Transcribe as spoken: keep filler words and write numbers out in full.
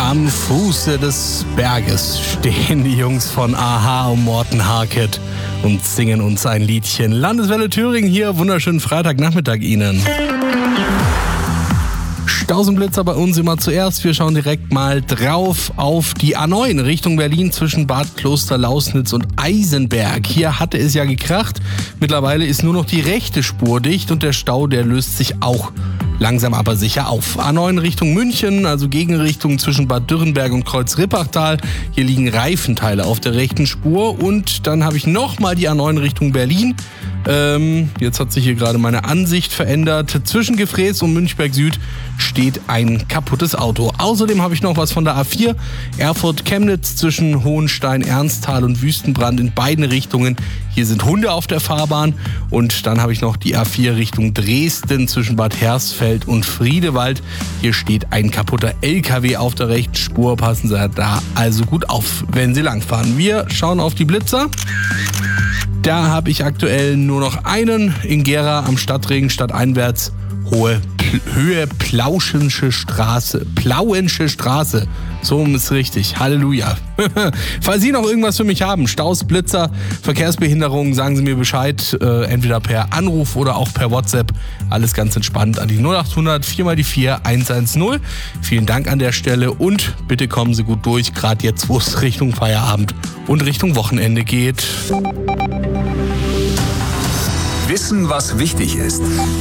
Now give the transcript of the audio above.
Am Fuße des Berges stehen die Jungs von a-ha und Morten Harket und singen uns ein Liedchen. Landeswelle Thüringen hier, wunderschönen Freitagnachmittag Ihnen. Stausenblitzer bei uns immer zuerst. Wir schauen direkt mal drauf auf die A neun Richtung Berlin zwischen Bad Klosterlausnitz und Eisenberg. Hier hatte es ja gekracht. Mittlerweile ist nur noch die rechte Spur dicht und der Stau, der löst sich auch langsam aber sicher auf. A neun Richtung München, also Gegenrichtung zwischen Bad Dürrenberg und Kreuz-Rippachtal. Hier liegen Reifenteile auf der rechten Spur. Und dann habe ich nochmal die A neun Richtung Berlin. Ähm, jetzt hat sich hier gerade meine Ansicht verändert. Zwischen Gefräß und Münchberg Süd steht ein kaputtes Auto. Außerdem habe ich noch was von der A vier. Erfurt-Chemnitz zwischen Hohenstein, Ernsthal und Wüstenbrand in beiden Richtungen. Hier sind Hunde auf der Fahrbahn. Und dann habe ich noch die A vier Richtung Dresden zwischen Bad Hersfeld und Friedewald. Hier steht ein kaputter L K W auf der rechten Spur. Passen Sie da also gut auf, wenn Sie langfahren. Wir schauen auf die Blitzer. Da habe ich aktuell nur noch einen in Gera am Stadtring, stadteinwärts, hohe P- Höhe Plauschensche Straße. Plauensche Straße, so ist richtig. Halleluja. Falls Sie noch irgendwas für mich haben, Staus, Blitzer, Verkehrsbehinderungen, sagen Sie mir Bescheid, äh, entweder per Anruf oder auch per WhatsApp. Alles ganz entspannt an die null acht hundert vier mal die vier eins eins null. Vielen Dank an der Stelle und bitte kommen Sie gut durch, gerade jetzt, wo es Richtung Feierabend und Richtung Wochenende geht. Wissen, was wichtig ist.